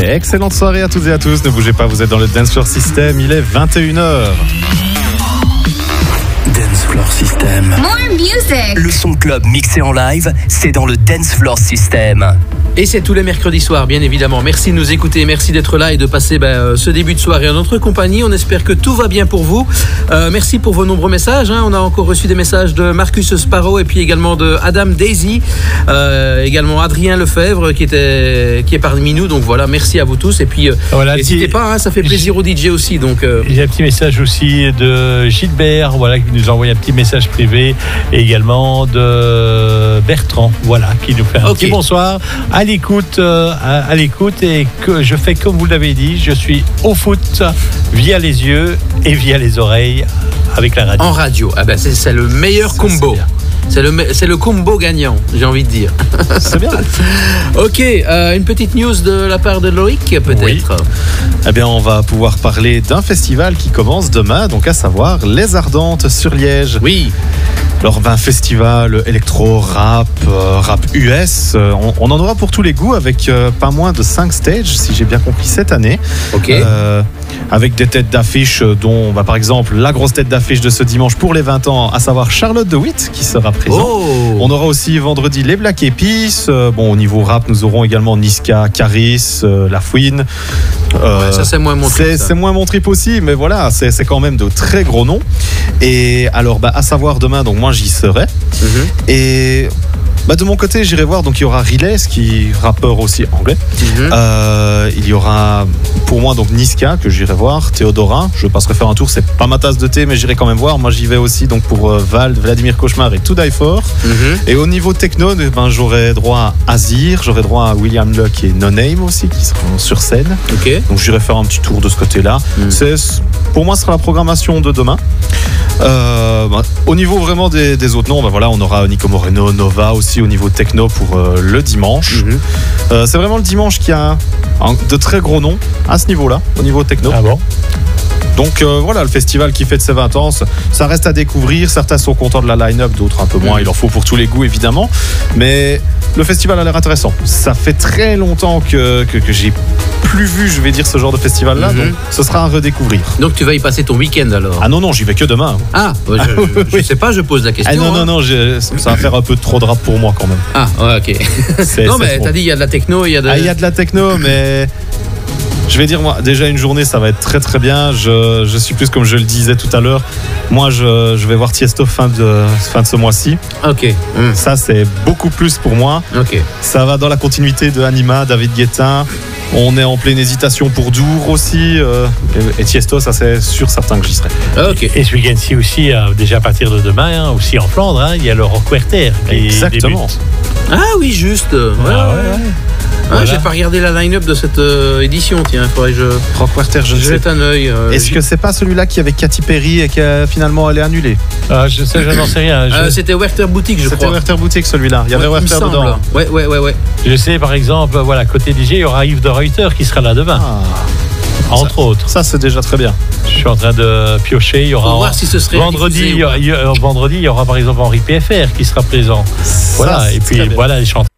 Et excellente soirée à toutes et à tous. Ne bougez pas, vous êtes dans le Dance Floor System. Il est 21h. Dance Floor System. More music. Le son club mixé en live, c'est dans le Dance Floor System. Et c'est tous les mercredis soirs, bien évidemment. Merci de nous écouter, merci d'être là et de passer ce début de soirée en notre compagnie. On espère que tout va bien pour vous. Merci pour vos nombreux messages. On a encore reçu des messages de Marcus Sparrow et puis également de Adam Daisy, également Adrien Lefebvre qui est parmi nous. Donc voilà, merci à vous tous. Et puis voilà, n'hésitez pas, ça fait plaisir aux DJ aussi. Donc il y a un petit message aussi de Gilbert, voilà, qui nous a envoyé un petit message privé, et également de Bertrand, voilà, qui nous fait un petit bonsoir. À l'écoute et que je fais comme vous l'avez dit, je suis au foot via les yeux et via les oreilles avec la radio. En radio, c'est le meilleur combo. C'est le combo gagnant, j'ai envie de dire. C'est bien. Ok, une petite news de la part de Loïc, peut-être. Oui. Eh bien, on va pouvoir parler d'un festival qui commence demain, donc à savoir Les Ardentes sur Liège. Oui. Alors, un festival électro, rap US, on en aura pour tous les goûts avec pas moins de 5 stages, si j'ai bien compris, cette année. Ok. Avec des têtes d'affiche dont, par exemple, la grosse tête d'affiche de ce dimanche pour les 20 ans, à savoir Charlotte de Witt, qui sera présente. Oh. On aura aussi vendredi les Black Eyed Peas. Au niveau rap, nous aurons également Niska, Caris, La Fouine. Ça, c'est moins mon trip. C'est moins mon trip aussi, mais voilà, c'est quand même de très gros noms. Et alors, à savoir demain, donc moi j'y serai. Mm-hmm. Et de mon côté, j'irai voir. Donc il y aura Riles, qui est rappeur aussi anglais. Mm-hmm. Il y aura pour moi donc Niska que j'irai voir, Théodora. Je passerai faire un tour. C'est pas ma tasse de thé, mais j'irai quand même voir. Moi j'y vais aussi donc pour Vladimir Cauchemar et To Die For. Mm-hmm. Et au niveau techno, j'aurai droit à Azir, j'aurai droit à William Luck et No Name aussi qui seront sur scène. Okay. Donc j'irai faire un petit tour de ce côté-là. Pour moi, ce sera la programmation de demain. Au niveau vraiment des autres noms, on aura Nico Moreno, Nova aussi au niveau techno pour le dimanche. Mm-hmm. C'est vraiment le dimanche qui a de très gros noms à ce niveau-là, au niveau techno. Ah bon ? Donc voilà, le festival qui fête ses 20 ans, ça reste à découvrir. Certains sont contents de la line-up, d'autres un peu moins. Il en faut pour tous les goûts évidemment, mais le festival a l'air intéressant. Ça fait très longtemps que j'ai plus vu, je vais dire, ce genre de festival-là. Mm-hmm. Donc ce sera à redécouvrir. Donc tu vas y passer ton week-end alors? Ah non, j'y vais que demain. Ah, je sais pas, je pose la question. Non, ça va faire un peu trop de rap pour moi quand même. Ah, ouais, ok. Non, mais t'as dit il y a de la techno, il y a de la techno, mais je vais dire, moi, déjà une journée, ça va être très très bien. Je suis plus, comme je le disais tout à l'heure, moi je vais voir Tiesto fin de ce mois-ci. Ok. Ça, c'est beaucoup plus pour moi. Ok. Ça va dans la continuité de Anima, David Guetta. On est en pleine hésitation pour Dour aussi. Et Tiesto, ça c'est sûr certain que j'y serai. Ok. Et ce week-end-ci aussi, déjà à partir de demain, aussi en Flandre, il y a le Rock Werther. Exactement. Ah oui, juste. Ouais. Voilà. J'ai pas regardé la line-up de cette édition, tiens, il faudrait que je Rock Werther, je jette un œil. Est-ce que c'est pas celui-là qui avait Katy Perry et qui a finalement elle est annulée? Je n'en sais rien. C'était Werther Boutique, je crois. C'était Werther Boutique celui-là. Il y avait Werther dedans. Ouais. Je sais par exemple, côté DJ, il y aura Yves de Ruyter qui sera là demain. Entre autres. Ça, c'est déjà très bien. Je suis en train de piocher. Il y aura voir si ce serait vendredi, il y aura par exemple Henri PFR qui sera présent. Voilà. Et puis voilà, les chanteurs.